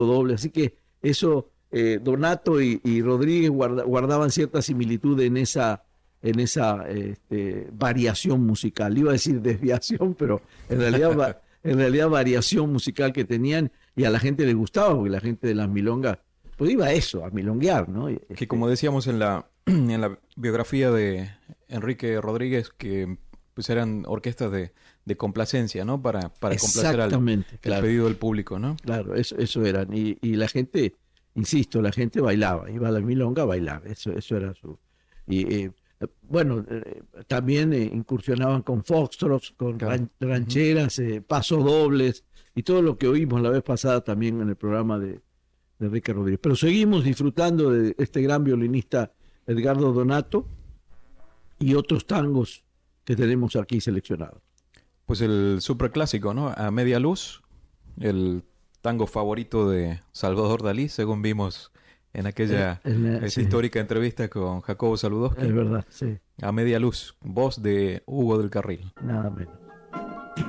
doble. Así que eso, Donato y Rodríguez guardaban cierta similitud en esa variación musical. Iba a decir desviación, pero en realidad variación musical que tenían, y a la gente le gustaba, porque la gente de las milongas pues iba a eso, a milonguear, ¿no? Que como decíamos en la, en la biografía de Enrique Rodríguez, que pues eran orquestas de complacencia, ¿no? Para complacer Exactamente, el claro, pedido del público, ¿no? claro, eso eran. Y la gente, insisto, la gente bailaba, iba a la milonga a bailar, eso era su... Y bueno, también incursionaban con foxtrots, con Claro. Ujú. rancheras, pasodobles, y todo lo que oímos la vez pasada también en el programa de Enrique Rodríguez. Pero seguimos disfrutando de este gran violinista Edgardo Donato y otros tangos que tenemos aquí seleccionados. Pues el superclásico, ¿no? A media luz, el tango favorito de Salvador Dalí, según vimos en aquella esa Sí, histórica entrevista con Jacobo es Saludowski. verdad, sí, A media luz, voz de Hugo del Carril. nada menos.